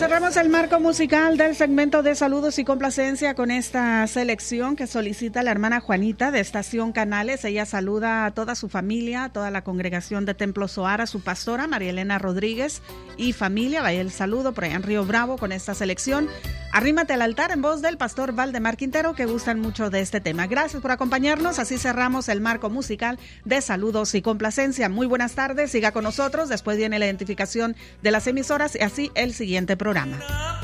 Cerramos el marco musical del segmento de saludos y complacencia con esta selección que solicita la hermana Juanita de Estación Canales. Ella saluda a toda su familia, a toda la congregación de Templo Zoar, a su pastora María Elena Rodríguez y familia. Vaya el saludo por allá en Río Bravo con esta selección. Arrímate al altar en voz del pastor Valdemar Quintero, que gustan mucho de este tema. Gracias por acompañarnos. Así cerramos el marco musical de saludos y complacencia. Muy buenas tardes. Siga con nosotros. Después viene la identificación de las emisoras y así el siguiente programa.